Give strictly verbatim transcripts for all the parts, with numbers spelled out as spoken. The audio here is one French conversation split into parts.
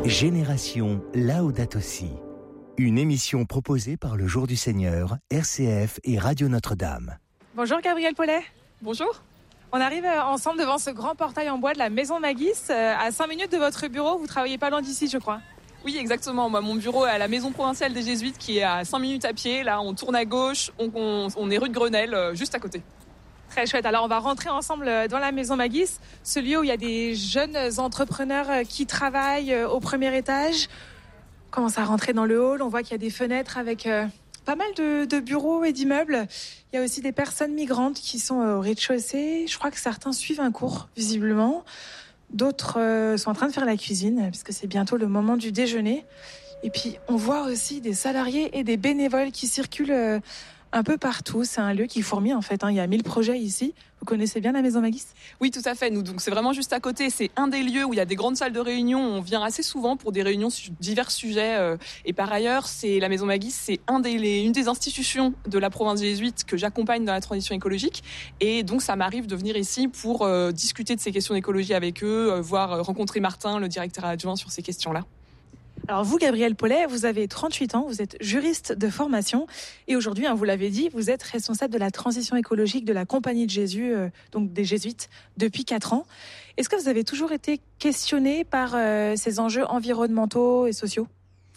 Génération Laudato Si, une émission proposée par le Jour du Seigneur, R C F et Radio Notre-Dame. Bonjour Gabriel Paulet. Bonjour. On arrive ensemble devant ce grand portail en bois de la Maison Magis. À cinq minutes de votre bureau, vous travaillez pas loin d'ici, je crois. Oui, exactement. Moi, mon bureau est à la Maison provinciale des Jésuites qui est à cinq minutes à pied. Là, on tourne à gauche, on, on, on est rue de Grenelle, juste à côté. Très chouette. Alors, on va rentrer ensemble dans la Maison Magis, ce lieu où il y a des jeunes entrepreneurs qui travaillent au premier étage. On commence à rentrer dans le hall. On voit qu'il y a des fenêtres avec euh, pas mal de, de bureaux et d'immeubles. Il y a aussi des personnes migrantes qui sont au rez-de-chaussée. Je crois que certains suivent un cours, visiblement. D'autres euh, sont en train de faire la cuisine, puisque c'est bientôt le moment du déjeuner. Et puis, on voit aussi des salariés et des bénévoles qui circulent euh, un peu partout. C'est un lieu qui fourmille, en fait. Hein. Il y a mille projets ici. Vous connaissez bien la Maison Magis ? Oui, tout à fait. Nous, donc, c'est vraiment juste à côté. C'est un des lieux où il y a des grandes salles de réunion. On vient assez souvent pour des réunions sur divers sujets. Euh, et par ailleurs, c'est la Maison Magis, c'est un des, les, une des institutions de la province jésuite que j'accompagne dans la transition écologique. Et donc, ça m'arrive de venir ici pour euh, discuter de ces questions d'écologie avec eux, euh, voir euh, rencontrer Martin, le directeur adjoint, sur ces questions-là. Alors vous, Gabriel Paulet, vous avez trente-huit ans, vous êtes juriste de formation et aujourd'hui, hein, vous l'avez dit, vous êtes responsable de la transition écologique de la Compagnie de Jésus, euh, donc des Jésuites, depuis quatre ans. Est-ce que vous avez toujours été questionné par euh, ces enjeux environnementaux et sociaux ?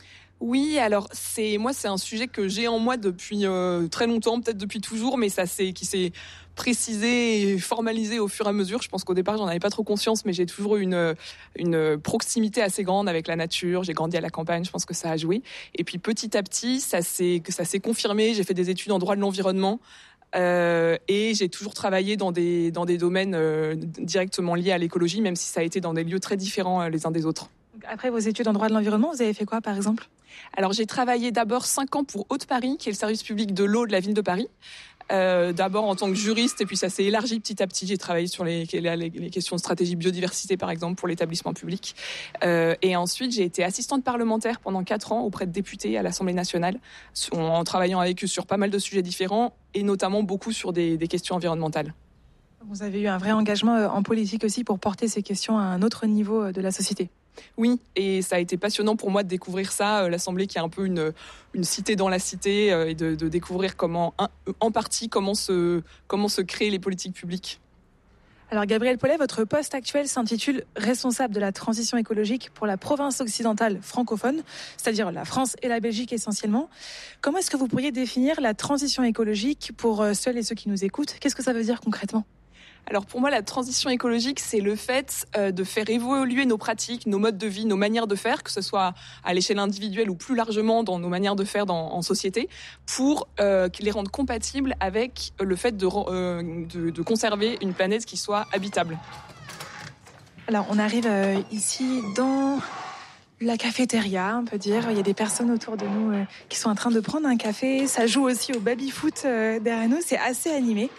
Oui, alors c'est moi c'est un sujet que j'ai en moi depuis euh, très longtemps, peut-être depuis toujours, mais ça c'est qui s'est précisé et formalisé au fur et à mesure. Je pense qu'au départ j'en avais pas trop conscience, mais j'ai toujours eu une une proximité assez grande avec la nature. J'ai grandi à la campagne, je pense que ça a joué. Et puis petit à petit, ça s'est ça s'est confirmé. J'ai fait des études en droit de l'environnement. Euh, et j'ai toujours travaillé dans des dans des domaines euh, directement liés à l'écologie, même si ça a été dans des lieux très différents euh, les uns des autres. Après vos études en droit de l'environnement, vous avez fait quoi par exemple ? Alors j'ai travaillé d'abord cinq ans pour Haute-Paris, qui est le service public de l'eau de la ville de Paris. Euh, d'abord en tant que juriste, et puis ça s'est élargi petit à petit. J'ai travaillé sur les, les, les questions de stratégie biodiversité, par exemple, pour l'établissement public. Euh, et ensuite, j'ai été assistante parlementaire pendant quatre ans auprès de députés à l'Assemblée nationale, en, en travaillant avec eux sur pas mal de sujets différents, et notamment beaucoup sur des, des questions environnementales. Vous avez eu un vrai engagement en politique aussi pour porter ces questions à un autre niveau de la société. Oui, et ça a été passionnant pour moi de découvrir ça, l'Assemblée qui est un peu une, une cité dans la cité, et de, de découvrir comment, en partie, comment se, comment se créent les politiques publiques. Alors Gabriel Paulet, votre poste actuel s'intitule responsable de la transition écologique pour la province occidentale francophone, c'est-à-dire la France et la Belgique essentiellement. Comment est-ce que vous pourriez définir la transition écologique pour seuls et ceux qui nous écoutent ? Qu'est-ce que ça veut dire concrètement ? Alors pour moi, la transition écologique, c'est le fait euh, de faire évoluer nos pratiques, nos modes de vie, nos manières de faire, que ce soit à l'échelle individuelle ou plus largement dans nos manières de faire dans, en société, pour euh, les rendre compatibles avec le fait de, euh, de, de conserver une planète qui soit habitable. Alors on arrive euh, ici dans la cafétéria, on peut dire. Il y a des personnes autour de nous euh, qui sont en train de prendre un café. Ça joue aussi au baby-foot euh, derrière nous, c'est assez animé.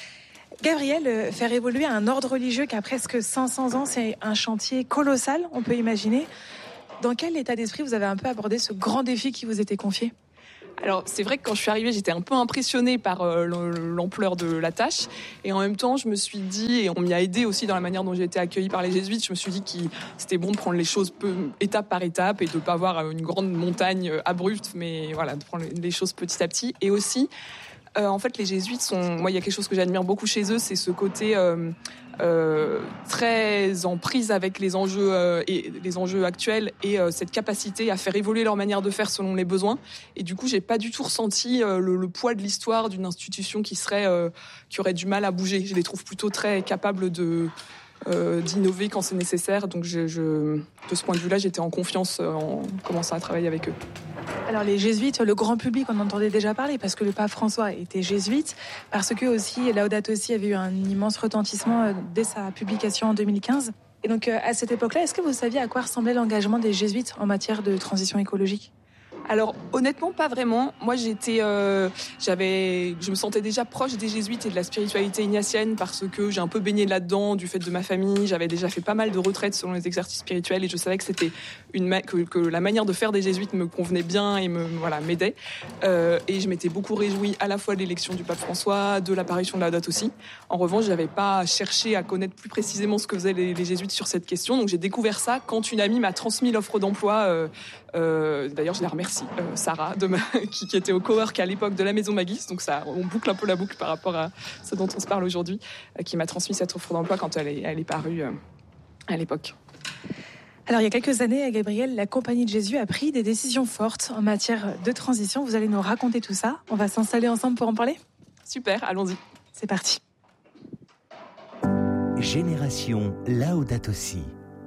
Gabriel, faire évoluer un ordre religieux qui a presque cinq cents ans, c'est un chantier colossal, on peut imaginer. Dans quel état d'esprit vous avez un peu abordé ce grand défi qui vous était confié ? Alors c'est vrai que quand je suis arrivée, j'étais un peu impressionnée par euh, l'ampleur de la tâche, et en même temps je me suis dit, et on m'y a aidé aussi dans la manière dont j'ai été accueillie par les jésuites, je me suis dit que c'était bon de prendre les choses peu, étape par étape et de ne pas avoir une grande montagne abrupte, mais voilà, de prendre les choses petit à petit. Et aussi, Euh, en fait, les jésuites sont... Moi, il y a quelque chose que j'admire beaucoup chez eux, c'est ce côté euh, euh, très en prise avec les enjeux, euh, et les enjeux actuels et euh, cette capacité à faire évoluer leur manière de faire selon les besoins. Et du coup, j'ai pas du tout ressenti euh, le, le poids de l'histoire d'une institution qui serait, euh, qui aurait du mal à bouger. Je les trouve plutôt très capables de... Euh, d'innover quand c'est nécessaire. Donc je, je, de ce point de vue-là, j'étais en confiance en commençant à travailler avec eux. Alors les jésuites, le grand public, on entendait déjà parler parce que le pape François était jésuite, parce que aussi Laudato Si avait eu un immense retentissement dès sa publication en deux mille quinze. Et donc à cette époque-là, est-ce que vous saviez à quoi ressemblait l'engagement des jésuites en matière de transition écologique ? Alors honnêtement pas vraiment. Moi j'étais, euh, j'avais, je me sentais déjà proche des jésuites et de la spiritualité ignatienne parce que j'ai un peu baigné là-dedans du fait de ma famille. J'avais déjà fait pas mal de retraites selon les exercices spirituels et je savais que c'était une ma- que, que la manière de faire des jésuites me convenait bien et me voilà m'aidait. Euh, et je m'étais beaucoup réjouie à la fois de l'élection du pape François, de l'apparition de Laudato Si. En revanche, j'avais pas cherché à connaître plus précisément ce que faisaient les, les jésuites sur cette question. Donc j'ai découvert ça quand une amie m'a transmis l'offre d'emploi. Euh, euh, d'ailleurs, je la remercie. Euh, Sarah, de ma, qui, qui était au cowork à l'époque de la Maison Magis, donc ça, on boucle un peu la boucle par rapport à ce dont on se parle aujourd'hui, euh, qui m'a transmis cette offre d'emploi quand elle est, elle est parue euh, à l'époque. Alors, il y a quelques années, Gabriel, la Compagnie de Jésus a pris des décisions fortes en matière de transition. Vous allez nous raconter tout ça. On va s'installer ensemble pour en parler ? Super, allons-y. C'est parti. Génération Laudato Si.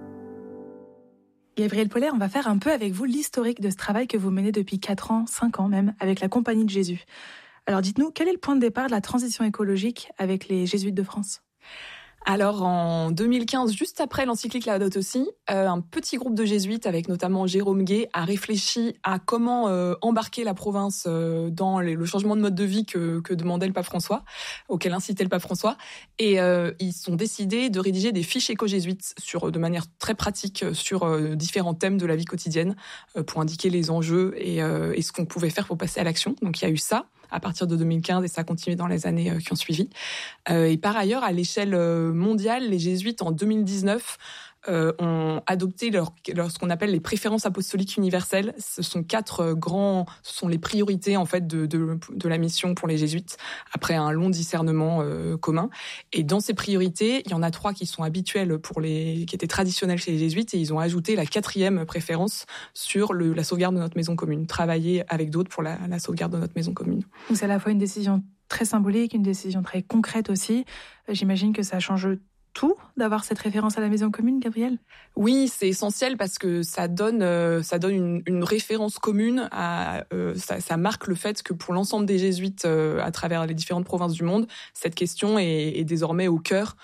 Gabriel Paulet, on va faire un peu avec vous l'historique de ce travail que vous menez depuis quatre ans, cinq ans même, avec la Compagnie de Jésus. Alors dites-nous, quel est le point de départ de la transition écologique avec les Jésuites de France ? Alors en deux mille quinze, juste après l'encyclique Laudato Si, euh, un petit groupe de jésuites avec notamment Jérôme Gué a réfléchi à comment euh, embarquer la province euh, dans les, le changement de mode de vie que, que demandait le pape François, auquel incitait le pape François, et euh, ils sont décidés de rédiger des fiches éco-jésuites sur, de manière très pratique sur euh, différents thèmes de la vie quotidienne euh, pour indiquer les enjeux et, euh, et ce qu'on pouvait faire pour passer à l'action. Donc il y a eu ça à partir de deux mille quinze et ça a continué dans les années qui ont suivi. Euh, et par ailleurs, à l'échelle mondiale, les jésuites en deux mille dix-neuf euh, ont adopté leur, leur, ce qu'on appelle les préférences apostoliques universelles. Ce sont quatre grands, ce sont les priorités en fait de, de, de la mission pour les jésuites après un long discernement euh, commun. Et dans ces priorités, il y en a trois qui sont habituelles pour les, qui étaient traditionnelles chez les jésuites et ils ont ajouté la quatrième préférence sur le, la sauvegarde de notre maison commune. Travailler avec d'autres pour la, la sauvegarde de notre maison commune. Donc c'est à la fois une décision très symbolique, une décision très concrète aussi. J'imagine que ça change tout d'avoir cette référence à la maison commune, Gabriel ? Oui, c'est essentiel parce que ça donne, euh, ça donne une, une référence commune. À, euh, ça, ça marque le fait que pour l'ensemble des jésuites euh, à travers les différentes provinces du monde, cette question est, est désormais au cœur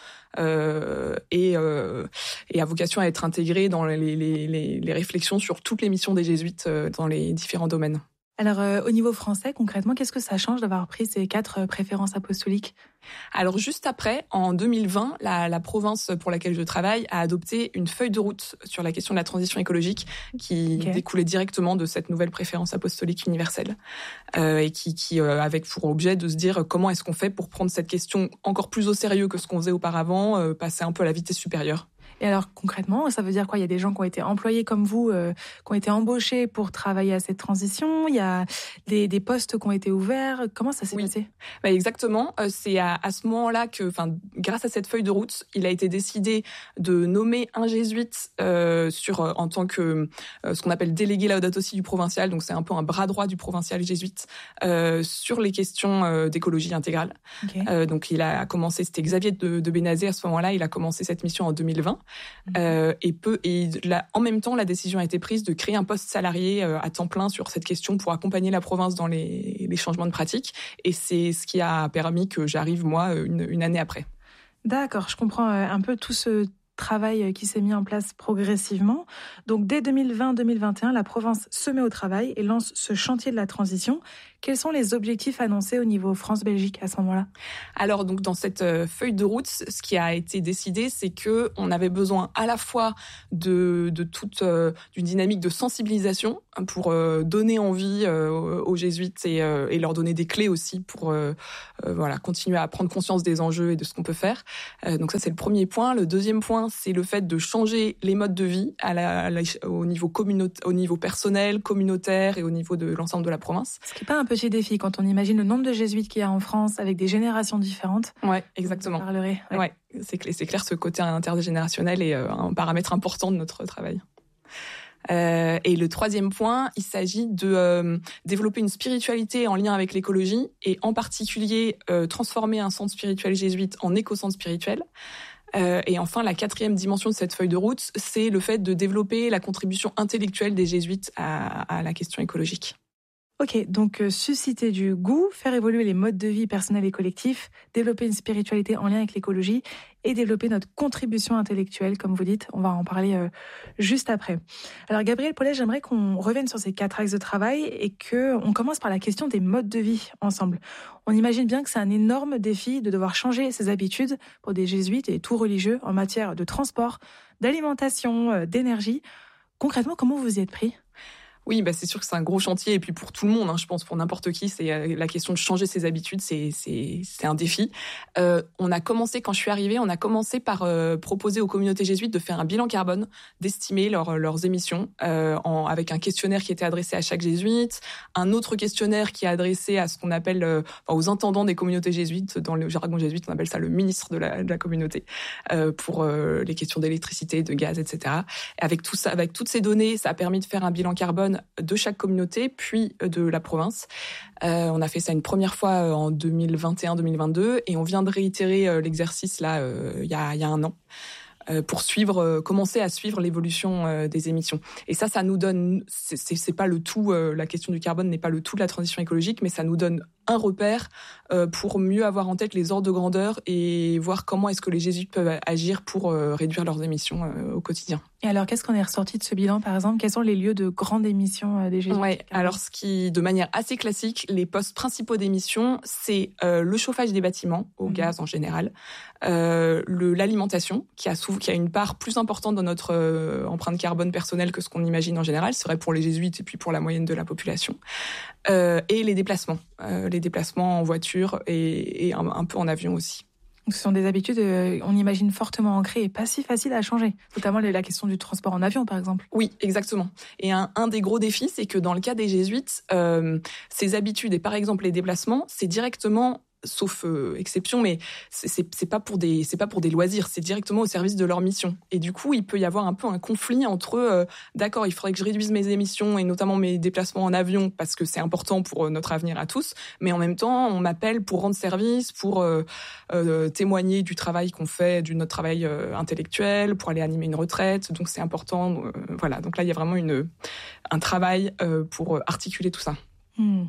euh, et, euh, et a vocation à être intégrée dans les, les, les, les réflexions sur toutes les missions des jésuites euh, dans les différents domaines. Alors, euh, au niveau français, concrètement, qu'est-ce que ça change d'avoir pris ces quatre euh, préférences apostoliques ? Alors, juste après, en deux mille vingt, la, la province pour laquelle je travaille a adopté une feuille de route sur la question de la transition écologique qui okay. découlait directement de cette nouvelle préférence apostolique universelle euh, et qui, qui euh, avec pour objet de se dire comment est-ce qu'on fait pour prendre cette question encore plus au sérieux que ce qu'on faisait auparavant, euh, passer un peu à la vitesse supérieure. Et alors, concrètement, ça veut dire quoi ? Il y a des gens qui ont été employés comme vous, euh, qui ont été embauchés pour travailler à cette transition. Il y a des, des postes qui ont été ouverts. Comment ça s'est oui. passé ? Bah exactement. Euh, c'est à, à ce moment-là que, enfin, grâce à cette feuille de route, il a été décidé de nommer un jésuite euh, sur euh, en tant que euh, ce qu'on appelle délégué Laudato Si du provincial. Donc c'est un peu un bras droit du provincial jésuite euh, sur les questions euh, d'écologie intégrale. Okay. Euh, donc il a commencé. C'était Xavier de, de Bénazé à ce moment-là. Il a commencé cette mission en deux mille vingt. Euh, et peu et là, en même temps, la décision a été prise de créer un poste salarié euh, à temps plein sur cette question pour accompagner la province dans les, les changements de pratique. Et c'est ce qui a permis que j'arrive moi une, une année après. D'accord, je comprends un peu tout ce travail qui s'est mis en place progressivement. Donc dès deux mille vingt deux mille vingt et un, la province se met au travail et lance ce chantier de la transition. Quels sont les objectifs annoncés au niveau France-Belgique à ce moment-là ? Alors donc dans cette feuille de route, ce qui a été décidé, c'est que on avait besoin à la fois de de toute euh, d'une dynamique de sensibilisation pour euh, donner envie euh, aux jésuites et, euh, et leur donner des clés aussi pour euh, euh, voilà continuer à prendre conscience des enjeux et de ce qu'on peut faire. Euh, donc ça c'est le premier point. Le deuxième point, c'est le fait de changer les modes de vie à la, à la, au niveau communautaire, au niveau personnel, communautaire et au niveau de l'ensemble de la province. Ce qui n'est pas un petit défi quand on imagine le nombre de jésuites qu'il y a en France avec des générations différentes. Ouais, exactement. Vous parlerez. Ouais, ouais c'est, clair, c'est clair, ce côté intergénérationnel est euh, un paramètre important de notre travail. Euh, et le troisième point, il s'agit de euh, développer une spiritualité en lien avec l'écologie et en particulier euh, transformer un centre spirituel jésuite en éco-centre spirituel. Euh, et enfin, la quatrième dimension de cette feuille de route, c'est le fait de développer la contribution intellectuelle des jésuites à, à la question écologique. Ok, donc euh, susciter du goût, faire évoluer les modes de vie personnels et collectifs, développer une spiritualité en lien avec l'écologie et développer notre contribution intellectuelle, comme vous dites. On va en parler euh, juste après. Alors Gabriel Paulet, j'aimerais qu'on revienne sur ces quatre axes de travail et qu'on commence par la question des modes de vie ensemble. On imagine bien que c'est un énorme défi de devoir changer ses habitudes pour des jésuites et tout religieux en matière de transport, d'alimentation, euh, d'énergie. Concrètement, comment vous y êtes pris ? Oui, bah c'est sûr que c'est un gros chantier et puis pour tout le monde, hein, je pense pour n'importe qui, c'est euh, la question de changer ses habitudes, c'est c'est c'est un défi. Euh, on a commencé quand je suis arrivée, on a commencé par euh, proposer aux communautés jésuites de faire un bilan carbone, d'estimer leurs leurs émissions euh, en, avec un questionnaire qui était adressé à chaque jésuite, un autre questionnaire qui est adressé à ce qu'on appelle euh, enfin, aux intendants des communautés jésuites. Dans le jargon jésuite, on appelle ça le ministre de la de la communauté euh, pour euh, les questions d'électricité, de gaz, et cetera. Et avec tout ça, avec toutes ces données, ça a permis de faire un bilan carbone de chaque communauté, puis de la province. Euh, on a fait ça une première fois en deux mille vingt et un deux mille vingt-deux et on vient de réitérer l'exercice là euh, il y a, il y a un an euh, pour suivre, euh, commencer à suivre l'évolution euh, des émissions. Et ça, ça nous donne, c'est, c'est, c'est pas le tout, euh, la question du carbone n'est pas le tout de la transition écologique, mais ça nous donne un repère euh, pour mieux avoir en tête les ordres de grandeur et voir comment est-ce que les jésuites peuvent agir pour euh, réduire leurs émissions euh, au quotidien. Et alors, qu'est-ce qu'on est ressorti de ce bilan, par exemple ? Quels sont les lieux de grande émission euh, des jésuites ? Ouais, alors ce qui, de manière assez classique, les postes principaux d'émission, c'est euh, le chauffage des bâtiments, au mmh. gaz en général, euh, le, l'alimentation, qui a, souvent, qui a une part plus importante dans notre euh, empreinte carbone personnelle que ce qu'on imagine en général, c'est vrai pour les jésuites et puis pour la moyenne de la population, euh, et les déplacements, euh, les déplacements en voiture et, et un, un peu en avion aussi. Donc ce sont des habitudes, euh, on imagine, fortement ancrées et pas si faciles à changer, notamment la question du transport en avion, par exemple. Oui, exactement. Et un, un des gros défis, c'est que dans le cas des jésuites, euh, ces habitudes et par exemple les déplacements, c'est directement, sauf euh, exception, mais c'est, c'est, c'est pas pour des, c'est pas pour des loisirs, c'est directement au service de leur mission. Et du coup, il peut y avoir un peu un conflit entre, euh, d'accord, il faudrait que je réduise mes émissions et notamment mes déplacements en avion parce que c'est important pour euh, notre avenir à tous, mais en même temps, on m'appelle pour rendre service, pour euh, euh, témoigner du travail qu'on fait, de notre travail euh, intellectuel, pour aller animer une retraite. Donc c'est important, euh, voilà. Donc là, il y a vraiment une un travail euh, pour articuler tout ça. Mmh.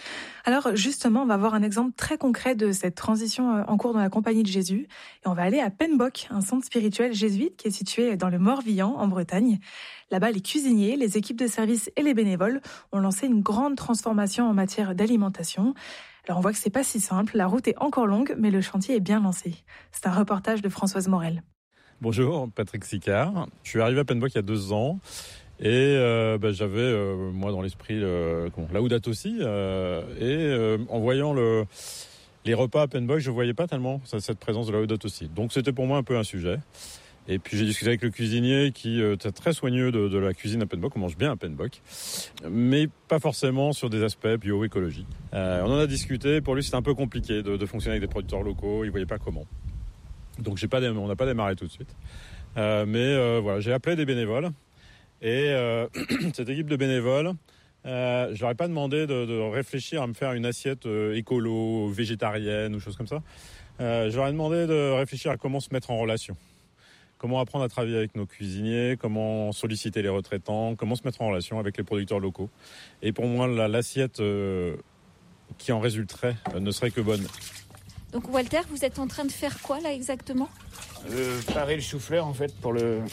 Alors justement, on va voir un exemple très concret de cette transition en cours dans la Compagnie de Jésus. Et on va aller à Penbock, un centre spirituel jésuite qui est situé dans le Morbihan, en Bretagne. Là-bas, les cuisiniers, les équipes de service et les bénévoles ont lancé une grande transformation en matière d'alimentation. Alors on voit que c'est pas si simple, la route est encore longue, mais le chantier est bien lancé. C'est un reportage de Françoise Morel. Bonjour, Patrick Sicard. Je suis arrivé à Penbock il y a deux ans. Et euh, bah, j'avais, euh, moi, dans l'esprit, le, comment, Laudato Si. Euh, et euh, en voyant le, les repas à Penbock, je ne voyais pas tellement cette présence de Laudato Si. Donc c'était pour moi un peu un sujet. Et puis j'ai discuté avec le cuisinier qui euh, est très soigneux de, de la cuisine à Penbock. On mange bien à Penbock, mais pas forcément sur des aspects bio-écologie. Euh, on en a discuté. Pour lui, c'était un peu compliqué de, de fonctionner avec des producteurs locaux. Il ne voyait pas comment. Donc j'ai pas, on n'a pas démarré tout de suite. Euh, mais euh, voilà, j'ai appelé des bénévoles. Et euh, cette équipe de bénévoles, euh, je leur ai pas demandé de, de réfléchir à me faire une assiette euh, écolo, végétarienne ou choses comme ça. Euh, je leur ai demandé de réfléchir à comment se mettre en relation. Comment apprendre à travailler avec nos cuisiniers, comment solliciter les retraitants, comment se mettre en relation avec les producteurs locaux. Et pour moi, la, l'assiette euh, qui en résulterait euh, ne serait que bonne. Donc Walter, vous êtes en train de faire quoi là exactement ? euh, Parer le chou-fleur en fait pour le...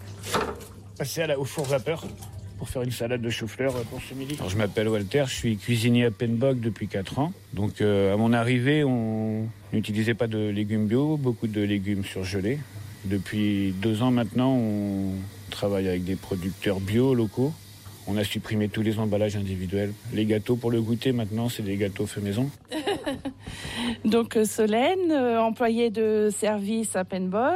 passer à la, au four vapeur pour faire une salade de chou-fleur pour ce midi. Alors, je m'appelle Walter, je suis cuisinier à Penbock depuis quatre ans. Donc euh, à mon arrivée, on n'utilisait pas de légumes bio, beaucoup de légumes surgelés. Depuis deux ans maintenant, on travaille avec des producteurs bio locaux. On a supprimé tous les emballages individuels. Les gâteaux pour le goûter maintenant, c'est des gâteaux faits maison. Donc Solène, euh, employée de service à Penbock.